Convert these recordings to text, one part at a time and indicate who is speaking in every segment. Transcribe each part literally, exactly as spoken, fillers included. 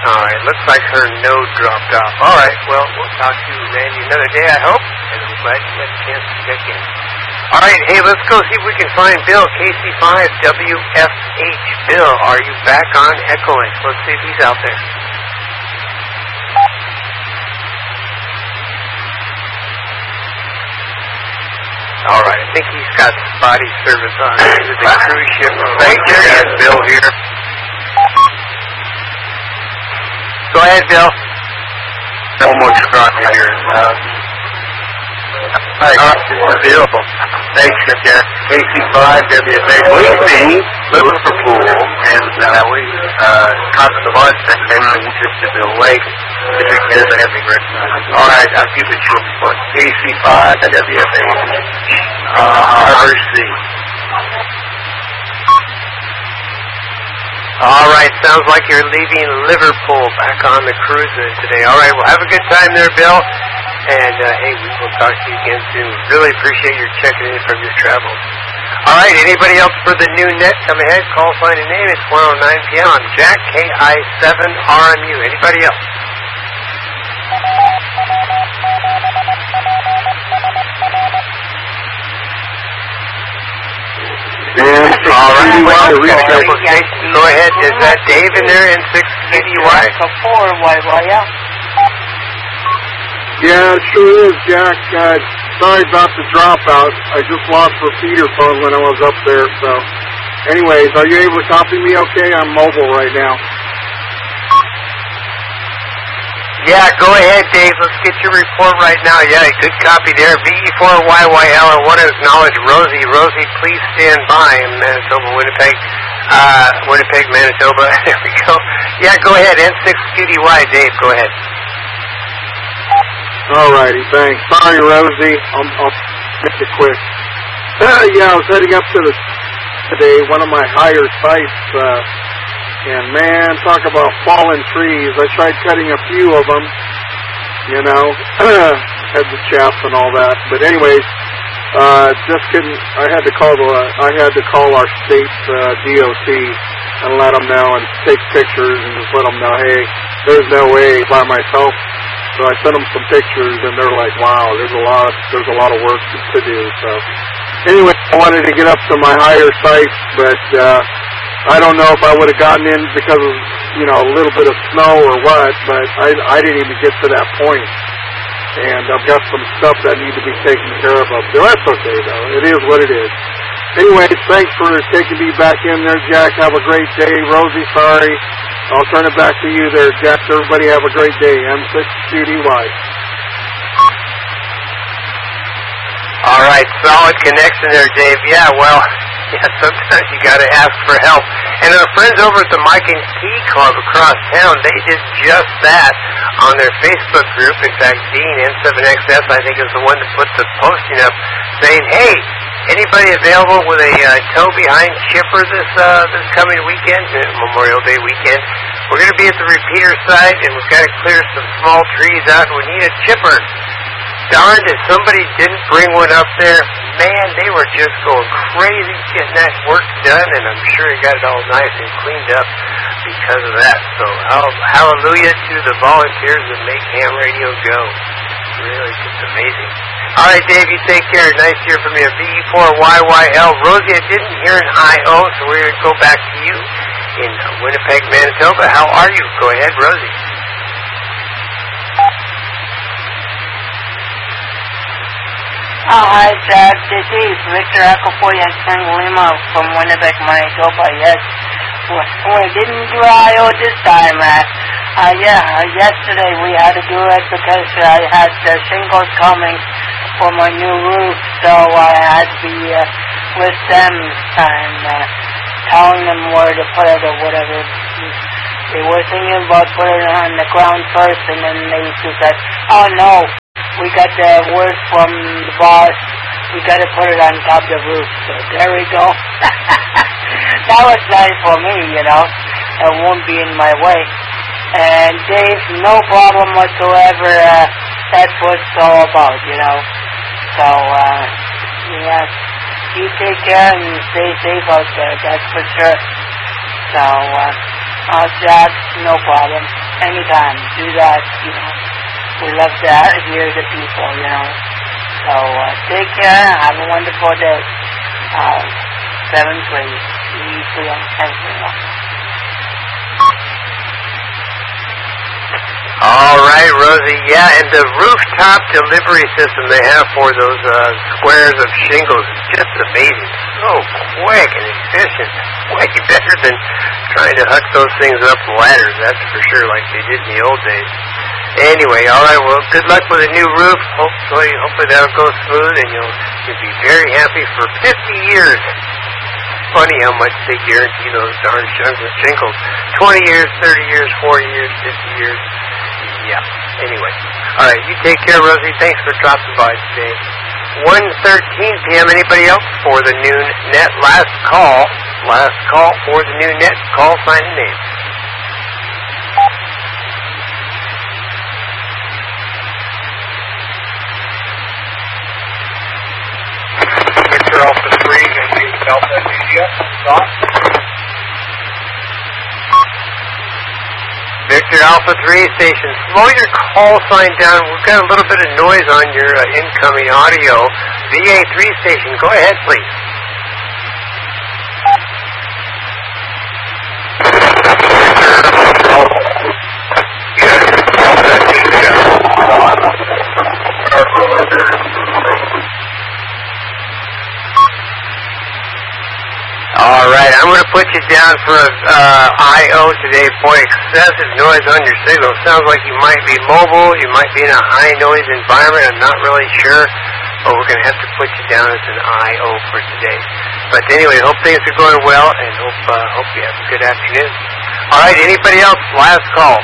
Speaker 1: All right, looks like her node dropped off. All right, well, we'll talk to Randy another day, I hope, and I'm glad you had a chance to check in. All right, hey, let's go see if we can find Bill, K C five W F H. Bill, are you back on Echolink? Let's see if he's out there. All right, I think he's got spotty service on the cruise ship. Right there, yes, Bill here. Go ahead, Bill.
Speaker 2: Almost got here. Uh, Hi, uh, Bill. Thanks, again. K C five W F H. We see Liverpool and uh, we uh, caught the lunch and then we just to the lake. It is a heavy risk. All right, I'll keep it short. K C five W F H. Uh, Harbor C.
Speaker 1: All right, sounds like you're leaving Liverpool back on the cruise today. All right, well, have a good time there, Bill. And, uh, hey, we will talk to you again soon. Really appreciate your checking in from your travels. All right, anybody else for the new net? Come ahead, call, find a name. It's one oh nine p.m. on Jack K I seven R M U. Anybody else?
Speaker 2: Yeah,
Speaker 1: all right, well, go ahead. Is that Dave in there in six Q D Y?
Speaker 3: four Y Y, yeah.
Speaker 4: Yeah, it sure is, Jack. Uh, sorry about the dropout. I just lost repeater phone when I was up there. So, anyways, are you able to copy me okay? I'm mobile right now.
Speaker 1: Yeah, go ahead, Dave. Let's get your report right now. Yeah, good copy there. V E four Y Y L. I want to acknowledge Rosie. Rosie, please stand by in Manitoba, Winnipeg. Uh, Winnipeg, Manitoba. There we go. Yeah, go ahead. N six Q D Y, Dave. Go ahead.
Speaker 4: Alrighty, thanks. Sorry, Rosie. I'll, I'll make it quick. Uh, yeah, I was heading up to the today, one of my higher sites, uh, and man, talk about fallen trees. I tried cutting a few of them, you know, had the chaff and all that. But anyways, uh, just couldn't. I had to call the. I had to call our state's uh, D O T and let them know and take pictures and just let them know, hey, there's no way by myself. So I sent them some pictures, and they're like, "Wow, there's a lot, there's a lot of work to, to do." So, anyway, I wanted to get up to my higher sites, but uh, I don't know if I would have gotten in because of you know a little bit of snow or what. But I, I didn't even get to that point, and I've got some stuff that need to be taken care of up there. That's okay, though. It is what it is. Anyway, thanks for taking me back in there, Jack. Have a great day, Rosie. Sorry. I'll turn it back to you there, Jack. Everybody have a great day. M six Q D Y.
Speaker 1: All right, solid connection there, Dave. Yeah, well, yeah, sometimes you got to ask for help. And our friends over at the Mike and Key Club across town, they did just that on their Facebook group. In fact, Dean, N seven X S, I think, is the one that put the posting up saying, hey, anybody available with a uh, tow behind chipper this uh, this coming weekend, Memorial Day weekend? We're going to be at the repeater site, and we've got to clear some small trees out. We need a chipper. Darned if somebody didn't bring one up there. Man, they were just going crazy getting that work done, and I'm sure he got it all nice and cleaned up because of that. So hallelujah to the volunteers that make ham radio go. Really just amazing. All right, Dave, you take care. Nice to hear from you. V E four Y Y L. Rosie, I didn't hear an I O, so we're going to go back to you in Winnipeg, Manitoba. How are you? Go ahead, Rosie.
Speaker 3: Oh, hi, Jack. This is Victor Echo four and Tango Lima from Winnipeg, Manitoba. Yes. Well, we didn't do I O this time. Uh, uh, yeah, uh, yesterday we had to do it because I had uh, shingles coming for my new roof, so I had to be uh, with them and uh, telling them where to put it or whatever. They were thinking about putting it on the ground first, and then they just said, oh no, we got the word from the boss, we got to put it on top of the roof. So there we go. That was nice for me, you know. It won't be in my way. And Dave, no problem whatsoever. Uh, that's what it's all about, you know. So, uh, yeah, you take care and stay safe out there, that's for sure. So, uh, Uh, Jack, no problem. Anytime. Do that, you know. We love to hear the people, you know. So, uh, take care. Have a wonderful day. Uh, seven, please. three on everyone.
Speaker 1: All right, Rosie. Yeah, and the rooftop delivery system they have for those uh, squares of shingles is just amazing. So quick and efficient. Way better than trying to hook those things up ladders, that's for sure, like they did in the old days. Anyway, all right, well, good luck with the new roof. Hopefully, hopefully that'll go smooth, and you'll, you'll be very happy for fifty years. Funny how much they guarantee those darn shingles. twenty years, thirty years, forty years, fifty years. Yeah, anyway. All right, you take care, Rosie. Thanks for dropping by today. one thirteen p.m. Anybody else for the noon net? Last call. Last call for the noon net. Call, sign, and name.
Speaker 2: Victor Alpha three, and the Delta Media. Stop.
Speaker 1: Victor Alpha three station, slow your call sign down. We've got a little bit of noise on your uh, incoming audio. V A three station, go ahead, please. All right, I'm going to put you down for a uh, I O today. Boy, excessive noise on your signal. Sounds like you might be mobile. You might be in a high noise environment. I'm not really sure, but we're going to have to put you down as an I O for today. But anyway, hope things are going well, and hope uh, hope you have a good afternoon. All right, anybody else? Last call.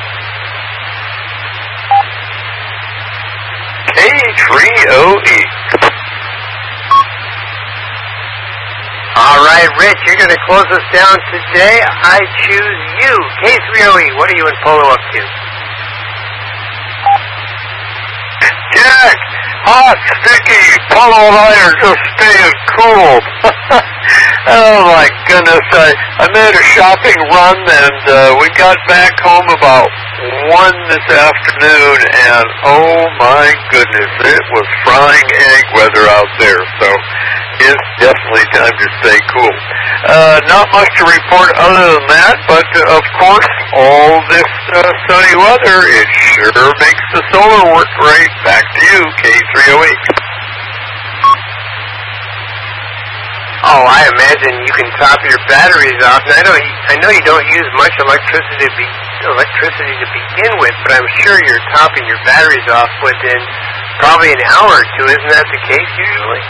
Speaker 2: K three O E.
Speaker 1: All right, Rich, you're going to close us down today. I choose you. K three O E, what are you in Polo up to?
Speaker 2: Jack, hot, sticky. Polo and I are just staying cool. Oh, my goodness. I, I made a shopping run, and uh, we got back home about one this afternoon, and oh, my goodness, it was frying egg weather out there. So it's definitely time to stay cool. Uh, not much to report other than that, but uh, of course, all this uh, sunny weather, it sure makes the solar work great. Back to you, K three O eight.
Speaker 1: Oh, I imagine you can top your batteries off. And I know you, I know you don't use much electricity to, be, electricity to begin with, but I'm sure you're topping your batteries off within probably an hour or two. Isn't that the case usually?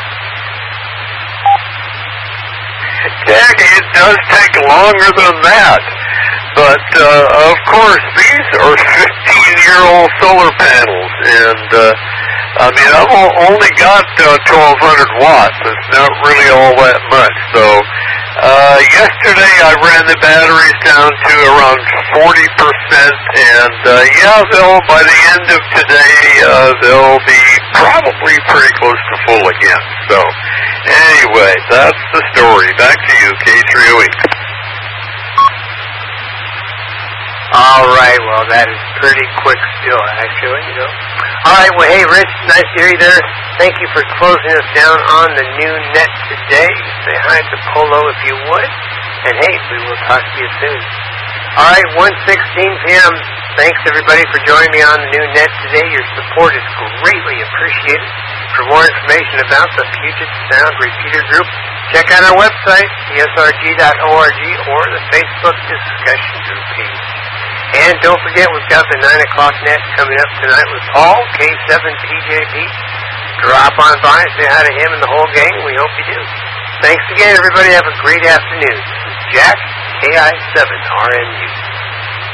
Speaker 2: Jack, it does take longer than that. But, uh, of course, these are fifteen-year-old solar panels, and, uh, I mean, I've only got uh, twelve hundred watts. It's not really all that much. So, uh, yesterday I ran the batteries down to around forty percent, and, uh, yeah, they'll, by the end of today, uh, they'll be probably pretty close to full again. So, anyway, that's the story. Back to you, K three O eight.
Speaker 1: All right, well, that is pretty quick still, actually, you know. All right, well, hey, Rich, nice to hear you there. Thank you for closing us down on the new net today. Say hi to Polo if you would. And, hey, we will talk to you soon. All right, one sixteen p.m. Thanks, everybody, for joining me on the new net today. Your support is greatly appreciated. For more information about the Puget Sound Repeater Group, check out our website, C S R G dot org, or the Facebook discussion group page. And don't forget, we've got the nine o'clock net coming up tonight with Paul, K seven P J P. Drop on by and say hi to him and the whole gang. We hope you do. Thanks again, everybody. Have a great afternoon. This is Jack, K I seven R M U.